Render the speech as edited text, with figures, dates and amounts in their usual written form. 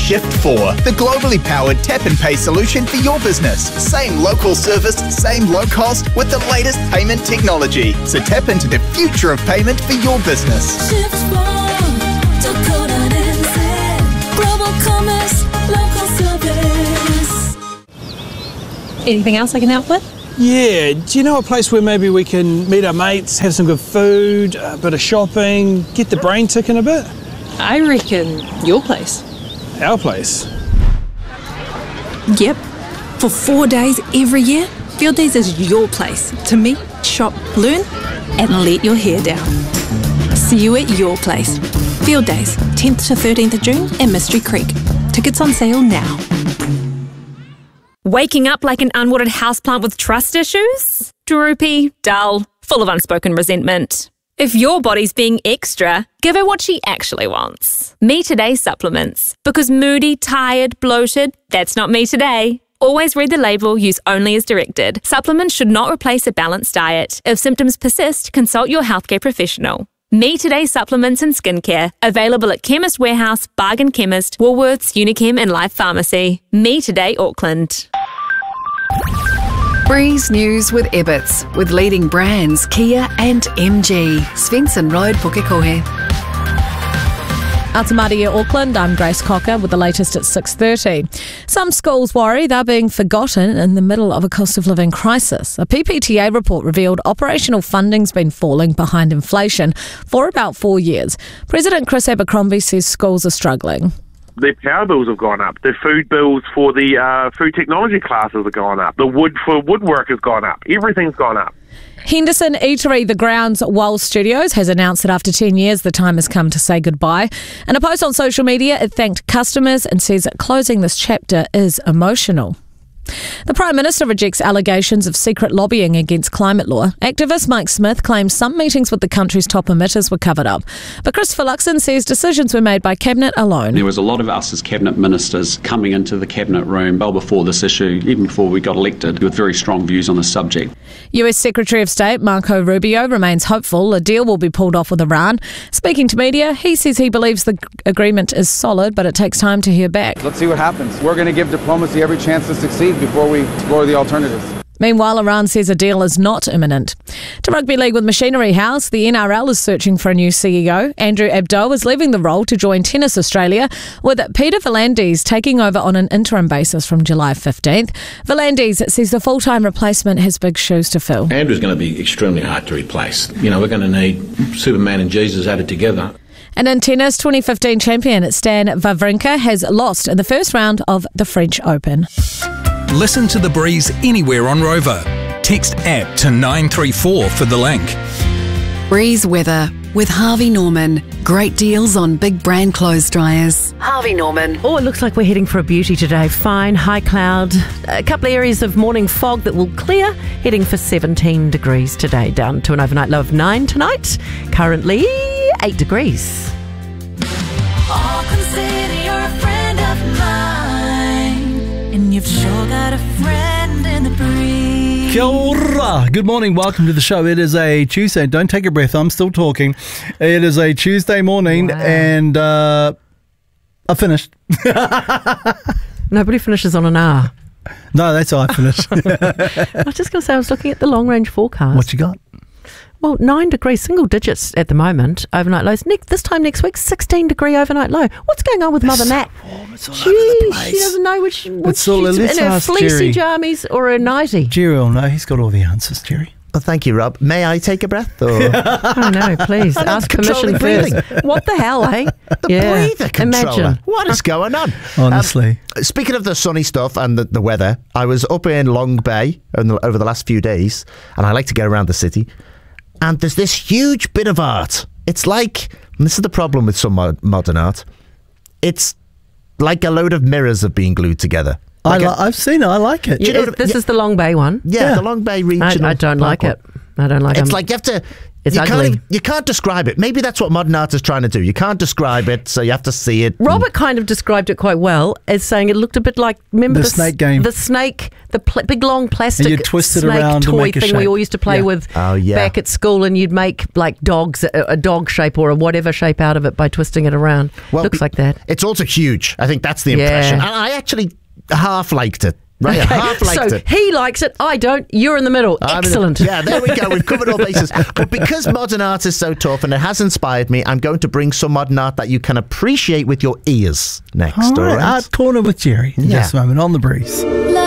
Shift4, the globally powered tap and pay solution for your business. Same local service, same low cost with the latest payment technology. So tap into the future of payment for your business. Shift4.co.nz. Global commerce, local service. Anything else I can help with? Yeah, do you know a place where maybe we can meet our mates, have some good food, a bit of shopping, get the brain ticking a bit? I reckon your place. Our place? Yep. For 4 days every year, Field Days is your place to meet, shop, learn, and let your hair down. See you at your place. Field Days, 10th to 13th of June at Mystery Creek. Tickets on sale now. Waking up like an unwanted houseplant with trust issues? Droopy, dull, full of unspoken resentment. If your body's being extra, give her what she actually wants. Me Today supplements. Because moody, tired, bloated, that's not me today. Always read the label, use only as directed. Supplements should not replace a balanced diet. If symptoms persist, consult your healthcare professional. Me Today supplements and skincare. Available at Chemist Warehouse, Bargain Chemist, Woolworths, Unichem and Life Pharmacy. Me Today Auckland. Breeze News with Ebbets, with leading brands Kia and MG. Svensson Road, Pukekohe. Atamaria, Auckland, I'm Grace Cocker with the latest at 6:30. Some schools worry they're being forgotten in the middle of a cost of living crisis. A PPTA report revealed operational funding's been falling behind inflation for about 4 years. President Chris Abercrombie says schools are struggling. Their power bills have gone up. Their food bills for the food technology classes have gone up. The wood for woodwork has gone up. Everything's gone up. Henderson Eatery, the ground's Wall Studios, has announced that after 10 years, the time has come to say goodbye. In a post on social media, it thanked customers and says closing this chapter is emotional. The Prime Minister rejects allegations of secret lobbying against climate law. Activist Mike Smith claims some meetings with the country's top emitters were covered up. But Christopher Luxon says decisions were made by Cabinet alone. There was a lot of us as Cabinet ministers coming into the Cabinet room well before this issue, even before we got elected, with very strong views on the subject. US Secretary of State Marco Rubio remains hopeful a deal will be pulled off with Iran. Speaking to media, he says he believes the agreement is solid, but it takes time to hear back. Let's see what happens. We're going to give diplomacy every chance to succeed before we explore the alternatives. Meanwhile, Iran says a deal is not imminent. To Rugby League with Machinery House, the NRL is searching for a new CEO. Andrew Abdo is leaving the role to join Tennis Australia, with Peter V'landys taking over on an interim basis from July 15th. V'landys says the full-time replacement has big shoes to fill. Andrew's going to be extremely hard to replace. You know, we're going to need Superman and Jesus added together. And in tennis, 2015 champion Stan Wawrinka has lost in the first round of the French Open. Listen to The Breeze anywhere on Rover. Text APP to 934 for the link. Breeze weather with Harvey Norman. Great deals on big brand clothes dryers. Harvey Norman. Oh, it looks like we're heading for a beauty today. Fine, high cloud. A couple of areas of morning fog that will clear. Heading for 17 degrees today, down to an overnight low of 9 tonight. Currently 8 degrees. All consider you're a friend of mine, and you've sure got a friend in the breeze. Kia ora. Good morning, welcome to the show. It is a Tuesday. Don't take a breath, I'm still talking. It is a Tuesday morning, and I finished. Nobody finishes on an R. No, that's how I finished. I was just going to say, I was looking at the long range forecast. What you got? Well, 9 degrees, single digits at the moment, overnight lows. This time next week, 16 degree overnight low. What's going on with Mother Nat? It's all over the place. She doesn't know which she's in her fleecy jammies or her nighty. Jerry will know. He's got all the answers, Jerry. Well, thank you, Rob. May I take a breath? Or? Oh, no, please. Ask permission first. What the hell, eh? The breather controller. Imagine. What is going on? Honestly. Speaking of the sunny stuff and the weather, I was up in Long Bay over the last few days, and I like to get around the city. And there's this huge bit of art. It's like, and this is the problem with some modern art, it's like a load of mirrors have been glued together. Like I've seen it. I like it. This is the Long Bay one. Yeah, the Long Bay region. I don't like it. I don't like them. It's like you have to. It's you ugly. You can't describe it. Maybe that's what modern art is trying to do. You can't describe it, so you have to see it. Robert kind of described it quite well as saying it looked a bit like, remember The snake game. The snake, the big long plastic And you twist it snake around and toy make a thing we shape. all used to play Yeah. with Oh, yeah. back at school, and you'd make like dogs, a dog shape or a whatever shape out of it by twisting it around. Looks like that. It's also huge. I think that's the Yeah. impression. And I actually half liked it. Right, Okay, half liked so it. he likes it, I don't. You're in the middle. Excellent. Yeah, there we go. We've covered all bases. But because modern art is so tough and it has inspired me, I'm going to bring some modern art that you can appreciate with your ears next. All right, Art Corner with Jerry in Yeah. just a moment on The Breeze.